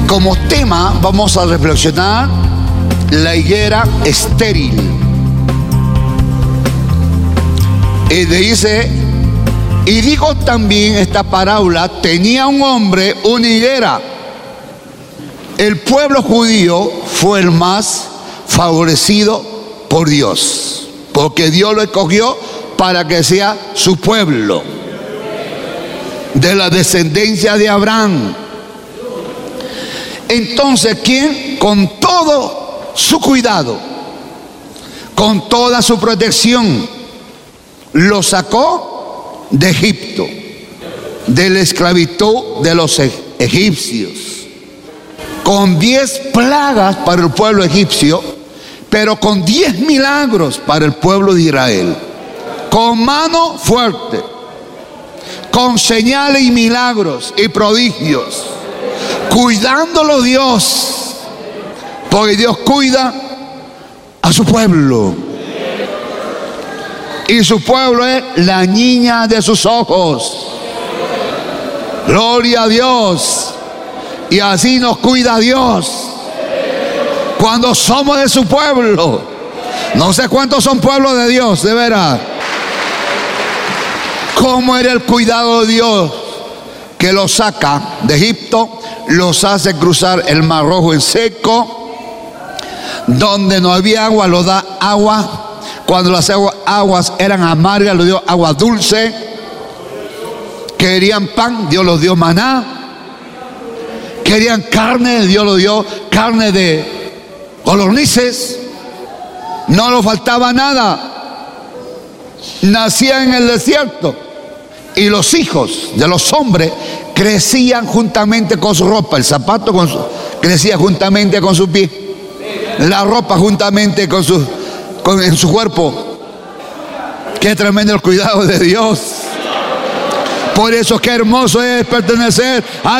Como tema vamos a reflexionar la higuera estéril. Y dice, y digo también esta parábola, tenía un hombre una higuera. El pueblo judío fue el más favorecido por Dios, porque Dios lo escogió para que sea su pueblo, de la descendencia de Abraham. Entonces, ¿quién? Con todo su cuidado, con toda su protección, lo sacó de Egipto, de la esclavitud de los egipcios, con 10 plagas para el pueblo egipcio, pero con 10 milagros para el pueblo de Israel, con mano fuerte, con señales y milagros y prodigios, cuidándolo Dios, porque Dios cuida a su pueblo, y su pueblo es la niña de sus ojos. Gloria a Dios. Y así nos cuida Dios cuando somos de su pueblo. No sé cuántos son pueblos de Dios, de veras. ¿Cómo era el cuidado de Dios? Que los saca de Egipto, los hace cruzar el Mar Rojo en seco, donde no había agua, los da agua. Cuando las aguas eran amargas, los dio agua dulce. Querían pan, Dios los dio maná. Querían carne, Dios los dio carne de codornices. No les faltaba nada. Nacían en el desierto. Y los hijos de los hombres crecían juntamente con su ropa. El zapato crecía juntamente con su pie. La ropa juntamente en su cuerpo. Qué tremendo el cuidado de Dios. Por eso qué hermoso es pertenecer a